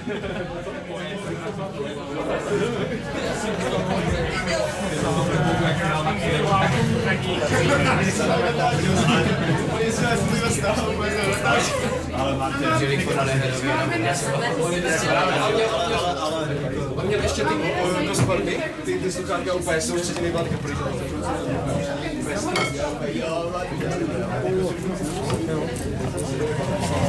Ale máte, že vykonané herově. On měl ještě ty do sporty, ty sluchátka úplně soustředěný vládka, protože to